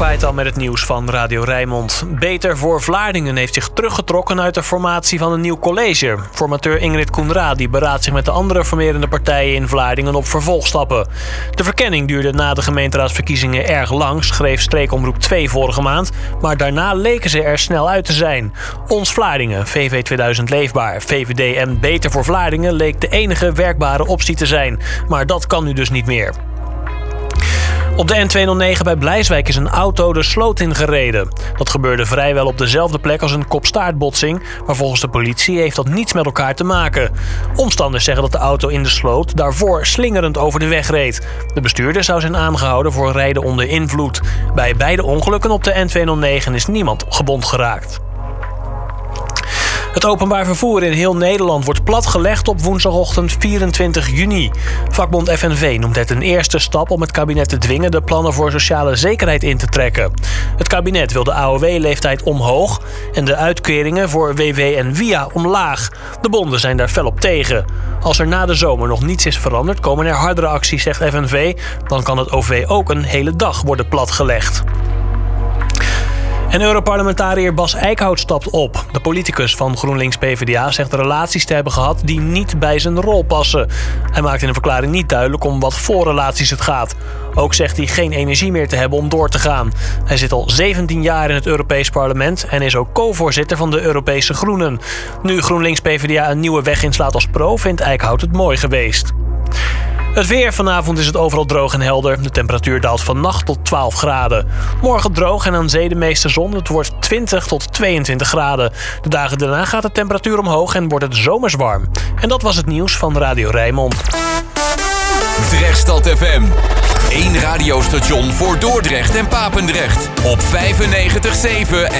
kwijt al met het nieuws van Radio Rijnmond. Beter voor Vlaardingen heeft zich teruggetrokken uit de formatie van een nieuw college. Formateur Ingrid Koenraad beraadt zich met de andere formerende partijen in Vlaardingen op vervolgstappen. De verkenning duurde na de gemeenteraadsverkiezingen erg lang, schreef Streekomroep 2 vorige maand. Maar daarna leken ze er snel uit te zijn. Ons Vlaardingen, VV 2000 Leefbaar, VVD en Beter voor Vlaardingen leek de enige werkbare optie te zijn. Maar dat kan nu dus niet meer. Op de N209 bij Blijswijk is een auto de sloot ingereden. Dat gebeurde vrijwel op dezelfde plek als een kop-staartbotsing, maar volgens de politie heeft dat niets met elkaar te maken. Omstanders zeggen dat de auto in de sloot daarvoor slingerend over de weg reed. De bestuurder zou zijn aangehouden voor rijden onder invloed. Bij beide ongelukken op de N209 is niemand gewond geraakt. Het openbaar vervoer in heel Nederland wordt platgelegd op woensdagochtend 24 juni. Vakbond FNV noemt het een eerste stap om het kabinet te dwingen de plannen voor sociale zekerheid in te trekken. Het kabinet wil de AOW-leeftijd omhoog en de uitkeringen voor WW en WIA omlaag. De bonden zijn daar fel op tegen. Als er na de zomer nog niets is veranderd, komen er hardere acties, zegt FNV. Dan kan het OV ook een hele dag worden platgelegd. En Europarlementariër Bas Eickhout stapt op. De politicus van GroenLinks-PVDA zegt relaties te hebben gehad die niet bij zijn rol passen. Hij maakt in een verklaring niet duidelijk om wat voor relaties het gaat. Ook zegt hij geen energie meer te hebben om door te gaan. Hij zit al 17 jaar in het Europees Parlement en is ook co-voorzitter van de Europese Groenen. Nu GroenLinks-PVDA een nieuwe weg inslaat als pro, vindt Eickhout het mooi geweest. Het weer. Vanavond is het overal droog en helder. De temperatuur daalt vannacht tot 12 graden. Morgen droog en aan zee de meeste zon. Het wordt 20 tot 22 graden. De dagen daarna gaat de temperatuur omhoog en wordt het zomers warm. En dat was het nieuws van Radio Rijnmond. Drechtstad FM. 1 radiostation voor Dordrecht en Papendrecht. Op 95.7 en